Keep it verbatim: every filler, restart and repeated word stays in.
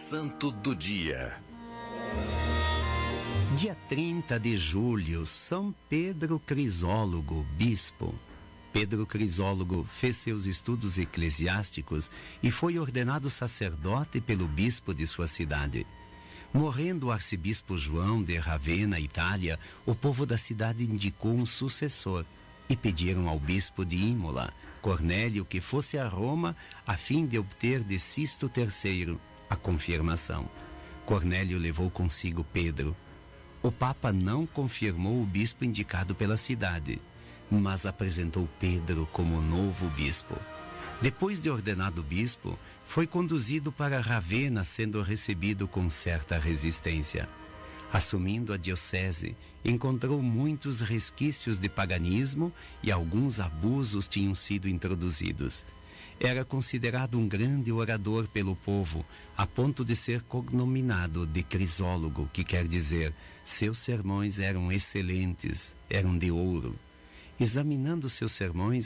Santo do Dia. Dia trinta de julho, São Pedro Crisólogo, bispo. Pedro Crisólogo fez seus estudos eclesiásticos e foi ordenado sacerdote pelo bispo de sua cidade. Morrendo o arcebispo João de Ravenna, Itália, o povo da cidade indicou um sucessor e pediram ao bispo de Imola, Cornélio, que fosse a Roma a fim de obter de Sisto terceiro a confirmação. Cornélio levou consigo Pedro. O Papa não confirmou o bispo indicado pela cidade, mas apresentou Pedro como novo bispo. Depois de ordenado bispo, foi conduzido para Ravenna, sendo recebido com certa resistência. Assumindo a diocese, encontrou muitos resquícios de paganismo e alguns abusos tinham sido introduzidos. Era considerado um grande orador pelo povo, a ponto de ser cognominado de Crisólogo, que quer dizer, seus sermões eram excelentes, eram de ouro. Examinando seus sermões,